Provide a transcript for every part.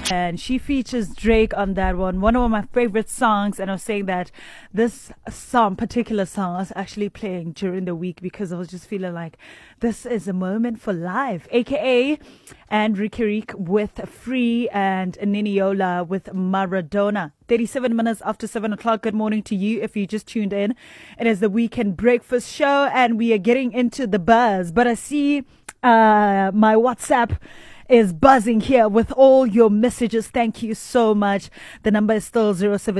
And she features Drake on that one of my favorite songs. And I was saying that this particular song I was actually playing during the week because I was just feeling like this is a moment for life, aka and Rikirik with Free and Niniola with Maradona. 37 minutes after 7 o'clock. Good morning to you if you just tuned in. It is the Weekend Breakfast Show and we are getting into the buzz. But I see my WhatsApp is buzzing here with all your messages. Thank you so much. The number is still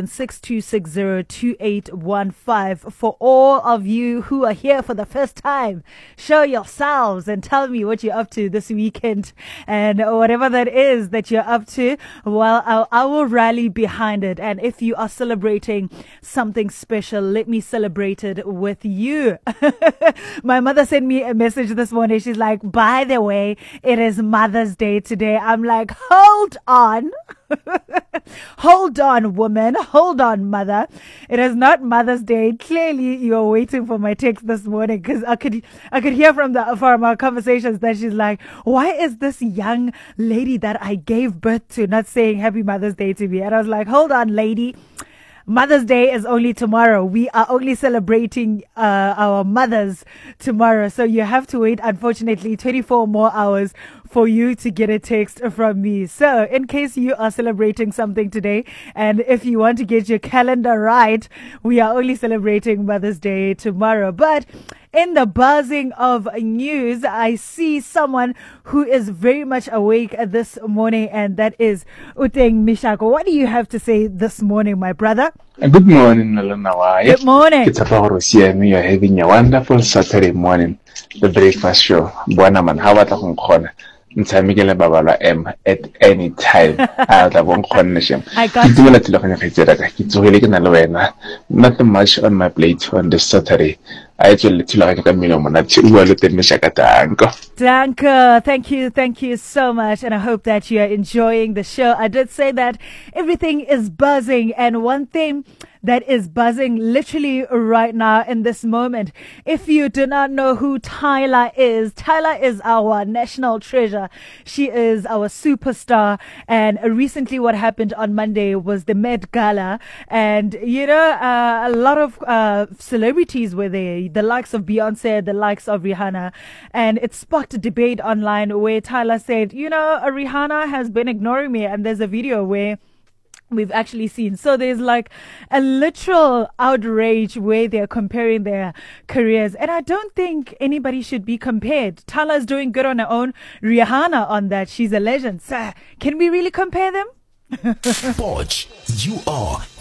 0762602815. For all of you who are here for the first time, show yourselves and tell me what you're up to this weekend and whatever that is that you're up to. Well, I will rally behind it. And if you are celebrating something special, let me celebrate it with you. My mother sent me a message this morning. She's like, by the way, it is Mother's Day today. I'm like, hold on. Hold on, woman. Hold on, mother. It is not Mother's Day. Clearly, you are waiting for my text this morning because I could hear from our conversations that she's like, why is this young lady that I gave birth to not saying Happy Mother's Day to me? And I was like, hold on, lady. Mother's Day is only tomorrow. We are only celebrating our mothers tomorrow. So you have to wait, unfortunately, 24 more hours for you to get a text from me. So in case you are celebrating something today, and if you want to get your calendar right, we are only celebrating Mother's Day tomorrow. But in the buzzing of news, I see someone who is very much awake this morning, and that is Uteng Mishako. What do you have to say this morning, my brother? Good morning, Nalunawai. Good morning. It's a power of CME. You're having a wonderful Saturday morning, the breakfast show. Buanaman, how about a Ntamigela Babala M at any time. I got nothing much on my plate on this Saturday. I actually feel like a minimum. Thank you so much, and I hope that you are enjoying the show. I did say that everything is buzzing, and one thing that is buzzing literally right now in this moment. If you do not know who Tyla is our national treasure. She is our superstar. And recently what happened on Monday was the Met Gala. And, a lot of celebrities were there, the likes of Beyonce, the likes of Rihanna. And it sparked a debate online where Tyla said, Rihanna has been ignoring me. And there's a video where we've actually seen. So there's like a literal outrage where they're comparing their careers. And I don't think anybody should be compared. Tyla's doing good on her own. Rihanna on that. She's a legend. So can we really compare them? Forge, you are